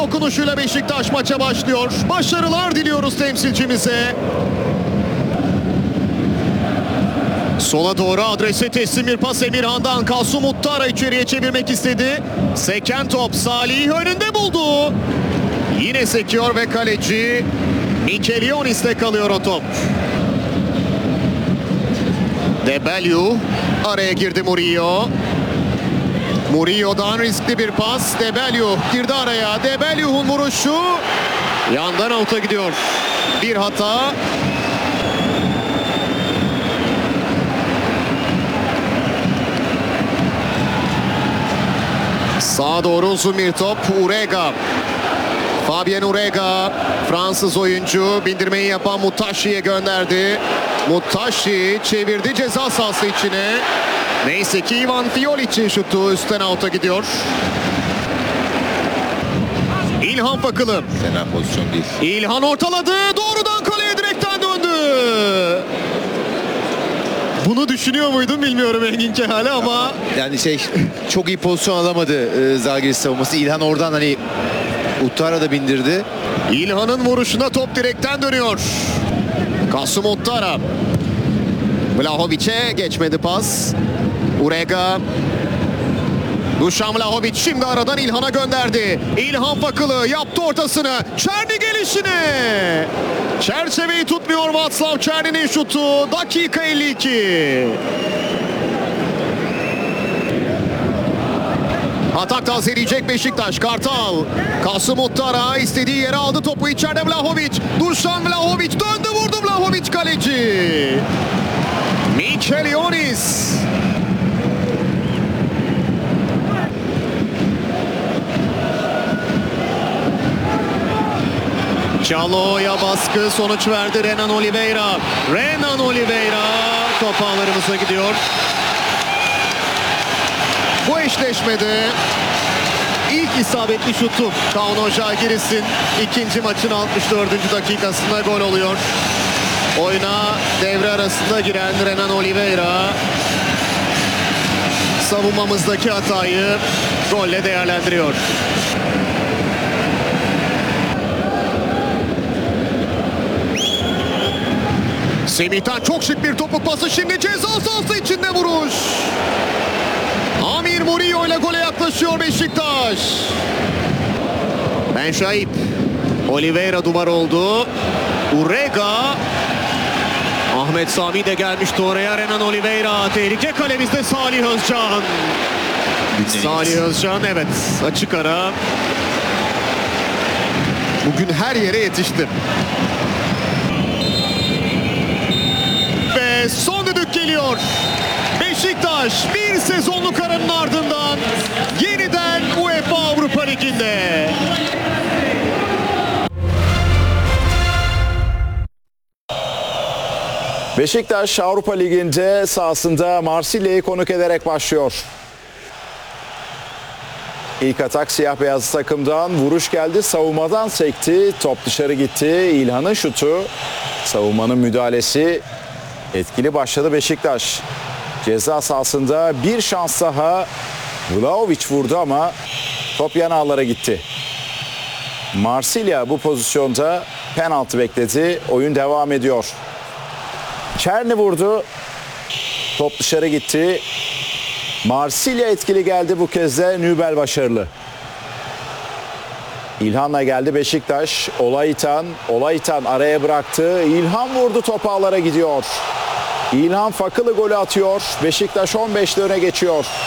dokunuşuyla Beşiktaş maça başlıyor. Başarılar diliyoruz temsilcimize. Sola doğru adrese teslim bir pas Emirhan'dan. Kasım Muttara içeriye çevirmek istedi. Seken top Salih önünde buldu. Yine sekiyor ve kaleci Mikelionis'te kalıyor o top. De Bellew araya girdi Murillo. Murillo'dan riskli bir pas. De Bellew girdi araya. De Bellew'un vuruşu yandan out'a gidiyor. Bir hata. Sağa doğru uzun bir top. Urega. Fabien Urega. Fransız oyuncu bindirmeyi yapan Muttaşi'ye gönderdi. Muttaşi çevirdi ceza sahası içine. Neyse ki Ivan Fiolic'in şutu üstten out'a gidiyor. İlhan Fakılı. Fena pozisyon değil. İlhan ortaladı. Doğrudan kaleye direkten döndü. Bunu düşünüyor muydun bilmiyorum Engin Kehale ama... Yani çok iyi pozisyon alamadı Zalgiris savunması. İlhan oradan Uttara da bindirdi. İlhan'ın vuruşuna top direkten dönüyor. Kasım Uttara. Vlahovic'e geçmedi pas. Urega. Dušan Vlahović şimdi aradan İlhan'a gönderdi. İlhan Fakılı yaptı ortasını. Černi gelişine. Çerçeveyi tutmuyor Václav Černi'nin şutu. Dakika 52. Atak tazeleyecek Beşiktaş. Kartal. Kasım Uttara istediği yere aldı topu içeride Vlahović. Dušan Vlahović döndü vurdu Vlahović kaleci. Mikelionis. Çalo'ya baskı sonuç verdi Renan Oliveira. Renan Oliveira top ağlarımıza gidiyor. Bu eşleşmede ilk isabetli şutu Kaan Žalgiris'in ikinci maçın 64. dakikasında gol oluyor. Oyuna devre arasında giren Renan Oliveira savunmamızdaki hatayı golle değerlendiriyor. Semih'ten çok şık bir topuk pası, şimdi ceza sahası içinde vuruş. Amir Murillo ile gole yaklaşıyor Beşiktaş. Ben Şahip. Oliveira duvar oldu. Urega. Ahmet Sami de gelmişti oraya. Renan Oliveira. Tehlike kalemizde Salih Özcan. Salih Özcan evet açık ara. Bugün her yere yetişti. Ve son düdük geliyor. Beşiktaş bir sezonluk aranın ardından yeniden UEFA Avrupa Ligi'nde. Beşiktaş Avrupa Ligi'nde sahasında Marsilya'yı konuk ederek başlıyor. İlk atak siyah beyaz takımdan, vuruş geldi, savunmadan sekti, top dışarı gitti. İlhan'ın şutu, savunmanın müdahalesi etkili başladı Beşiktaş. Ceza sahasında bir şans daha, Vlahović vurdu ama top yan ağlara gitti. Marsilya bu pozisyonda penaltı bekledi, oyun devam ediyor. Černi vurdu, top dışarı gitti. Marsilya etkili geldi bu kez de, Nübel başarılı. İlhan'la geldi Beşiktaş. Olaytan araya bıraktı. İlhan vurdu, top ağlara gidiyor. İlhan Fakılı golü atıyor. Beşiktaş 15'te öne geçiyor.